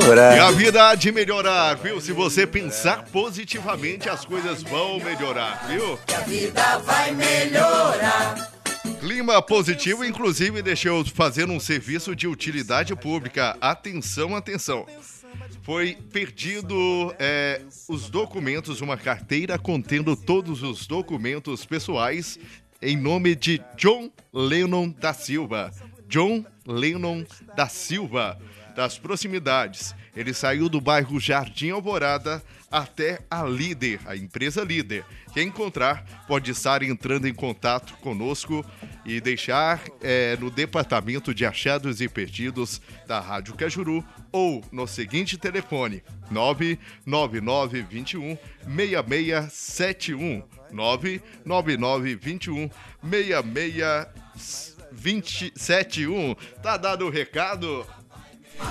melhorar. E a vida há de melhorar, viu? Se você pensar positivamente, as coisas vão melhorar, viu? Que a vida vai melhorar. Clima positivo, inclusive, deixa eu fazer um serviço de utilidade pública. Atenção, atenção. Foi perdido os documentos, uma carteira contendo todos os documentos pessoais em nome de John Lennon da Silva. John Lennon da Silva, das proximidades. Ele saiu do bairro Jardim Alvorada até a Líder, a empresa Líder. Quem encontrar pode estar entrando em contato conosco e deixar no departamento de achados e perdidos da Rádio Cajuru ou no seguinte telefone, 99921 6671, 99921 6671. Tá dado o recado?